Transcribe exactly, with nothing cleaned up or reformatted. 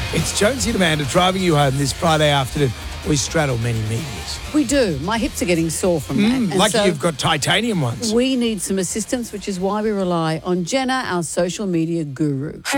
It's Jonesy and Amanda driving you home this Friday afternoon. We straddle many medias. We do. My hips are getting sore from that. Mm, And lucky so you've got titanium ones. we need some assistance, which is why we rely on Jenna, our social media guru.